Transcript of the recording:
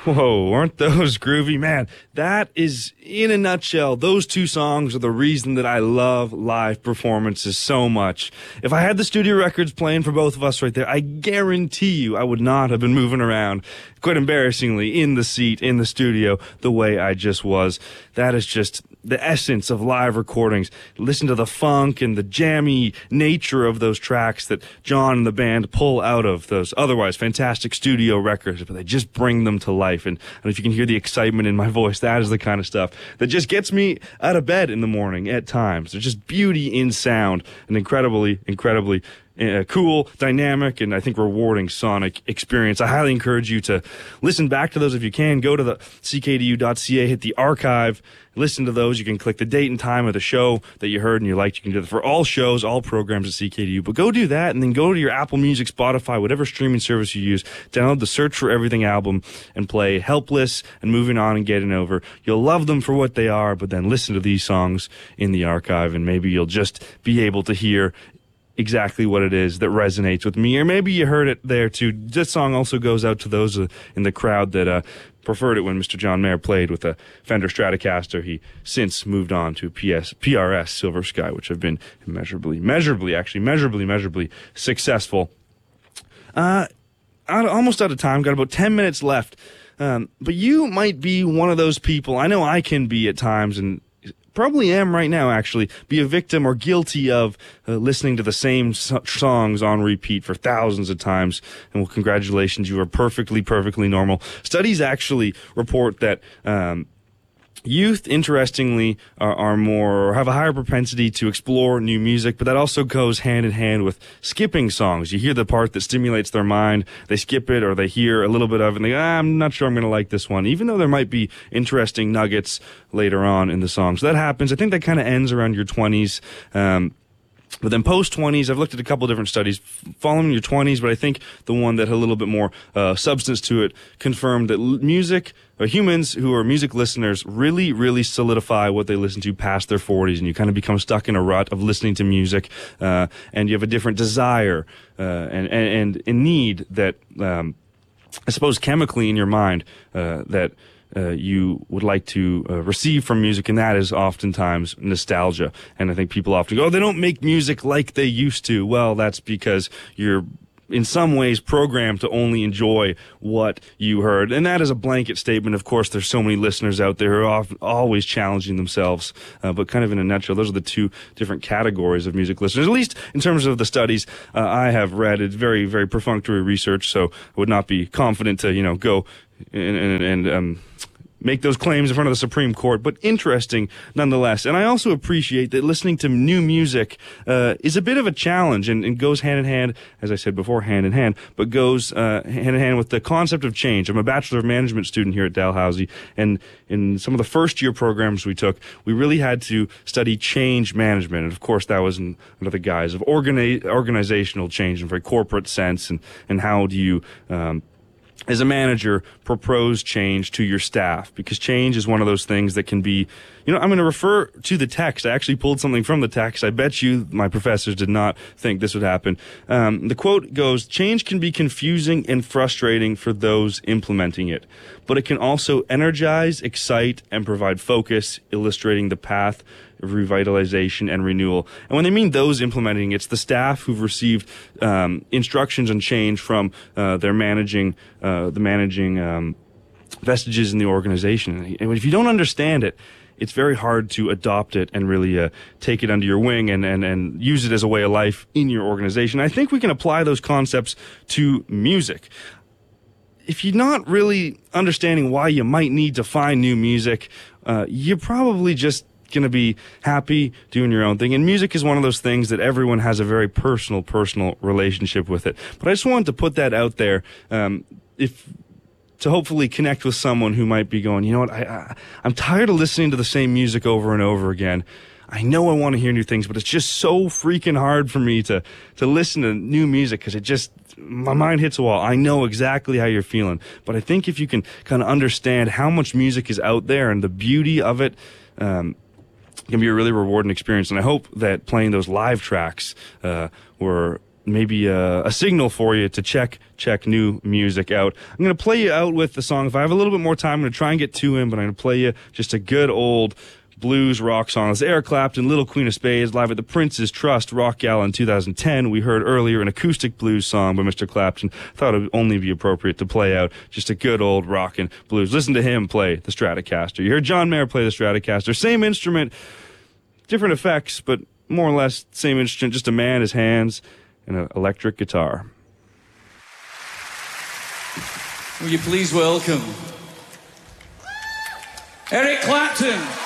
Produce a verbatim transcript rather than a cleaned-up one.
Whoa, aren't those groovy? Man, that is, in a nutshell, those two songs are the reason that I love live performances so much. If I had the studio records playing for both of us right there, I guarantee you I would not have been moving around, quite embarrassingly, in the seat, in the studio, the way I just was. That is just the essence of live recordings. Listen to the funk and the jammy nature of those tracks that John and the band pull out of those otherwise fantastic studio records, but they just bring them to life. And, and if you can hear the excitement in my voice, that is the kind of stuff that just gets me out of bed in the morning at times. There's just beauty in sound, an incredibly, incredibly uh, cool, dynamic, and I think rewarding sonic experience. I highly encourage you to listen back to those if you can. Go to the c k d u dot c a, hit the archive, listen to those. You can click the date and time of the show that you heard and you liked. You can do that for all shows, all programs at C K D U. But go do that, and then go to your Apple Music, Spotify, whatever streaming service you use. Download the Search for Everything album and play Helpless and Moving On and Getting Over. You'll love them for what they are, but then listen to these songs in the archive, and maybe you'll just be able to hear exactly what it is that resonates with me. Or maybe you heard it there too. This song also goes out to those uh, in the crowd that uh, preferred it when Mister John Mayer played with a Fender Stratocaster. He since moved on to P S, P R S Silver Sky, which have been immeasurably, measurably, actually, measurably, measurably successful. Uh, out, almost out of time. Got about ten minutes left. Um, but you might be one of those people. I know I can be at times, and probably am right now, actually, be a victim or guilty of uh, listening to the same so- songs on repeat for thousands of times. And well, congratulations, you are perfectly, perfectly normal. Studies actually report that um, youth, interestingly, are, are more, or have a higher propensity to explore new music, but that also goes hand in hand with skipping songs. You hear the part that stimulates their mind, they skip it, or they hear a little bit of it, and they go, ah, I'm not sure I'm going to like this one, even though there might be interesting nuggets later on in the song. So that happens. I think that kind of ends around your twenties. Um, But then post-twenties, I've looked at a couple different studies following your twenties, but I think the one that had a little bit more uh, substance to it confirmed that l- music, or humans who are music listeners, really, really solidify what they listen to past their forties, and you kind of become stuck in a rut of listening to music, uh, and you have a different desire uh, and, and, and a need that, um, I suppose, chemically in your mind uh, that Uh, you would like to uh, receive from music, and that is oftentimes nostalgia. And I think people often go, oh, they don't make music like they used to. Well, that's because you're in some ways programmed to only enjoy what you heard. And that is a blanket statement. Of course, there's so many listeners out there who are often, always challenging themselves. Uh, but kind of in a nutshell, those are the two different categories of music listeners, at least in terms of the studies uh, I have read. It's very, very perfunctory research, so I would not be confident to, you know, go and, and, and um, make those claims in front of the Supreme Court, but interesting nonetheless. And I also appreciate that listening to new music uh, is a bit of a challenge, and, and goes hand in hand, as I said before, hand in hand, but goes uh, hand in hand with the concept of change. I'm a Bachelor of Management student here at Dalhousie, and in some of the first year programs we took, we really had to study change management. And of course, that was in, under the guise of organi- organizational change in a very corporate sense, and, and how do you um, as a manager, propose change to your staff, because change is one of those things that can be, you know, I'm going to refer to the text. I actually pulled something from the text. I bet you my professors did not think this would happen. Um, the quote goes, change can be confusing and frustrating for those implementing it, but it can also energize, excite, and provide focus, illustrating the path of revitalization and renewal. And when they mean those implementing, it's the staff who've received um, instructions on change from uh, their managing, uh, the managing um, vestiges in the organization. And if you don't understand it, it's very hard to adopt it and really uh, take it under your wing and, and, and use it as a way of life in your organization. I think we can apply those concepts to music. If you're not really understanding why you might need to find new music, uh, you're probably just going to be happy doing your own thing. And music is one of those things that everyone has a very personal, personal relationship with it. But I just wanted to put that out there, um, if to hopefully connect with someone who might be going, you know what, I, I, I'm tired of listening to the same music over and over again. I know I want to hear new things, but it's just so freaking hard for me to, to listen to new music because it just, my mind hits a wall. I know exactly how you're feeling. But I think if you can kind of understand how much music is out there and the beauty of it, um, it can be a really rewarding experience. And I hope that playing those live tracks uh, were maybe a, a signal for you to check check new music out. I'm going to play you out with the song. If I have a little bit more time, I'm going to try and get to him, but I'm going to play you just a good old blues rock song. It's Eric Clapton, Little Queen of Spades, live at the Prince's Trust Rock Gala in two thousand ten. We heard earlier an acoustic blues song by Mister Clapton. Thought it would only be appropriate to play out just a good old rockin' blues. Listen to him play the Stratocaster. You heard John Mayer play the Stratocaster. Same instrument, different effects, but more or less same instrument, just a man, his hands, and an electric guitar. Will you please welcome Eric Clapton.